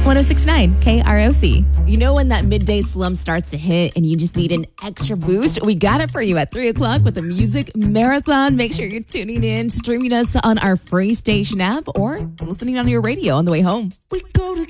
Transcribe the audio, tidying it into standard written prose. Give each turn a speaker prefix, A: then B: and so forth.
A: 1069 KROC.
B: You know when that midday slump starts to hit and you just need an extra boost? We got it for you at 3 o'clock with the Music Marathon. Make sure you're tuning in, streaming us on our free station app, or listening on your radio on the way home.
C: We go together.